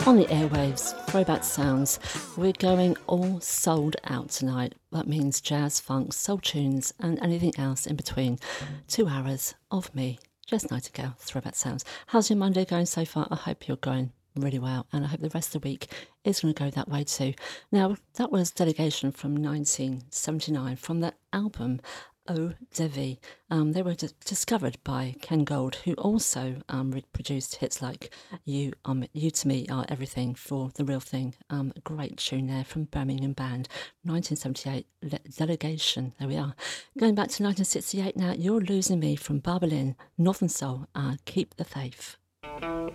On the airwaves, Throwback Sounds, we're going all sold out tonight. That means jazz, funk, soul tunes, and anything else in between. 2 hours of me, Jess Nightingale, Throwback Sounds. How's your Monday going so far? I hope you're going really well, and I hope the rest of the week is going to go that way too. Now, that was Delegation from 1979 from the album Eau de Vie. They were discovered by Ken Gold, who also produced hits like You to Me Are Everything for The Real Thing. A great tune there from Birmingham Band, 1978, Delegation. There we are. Going back to 1968 now, You're Losing Me from Barbara Lynn, Northern Soul, Keep the Faith.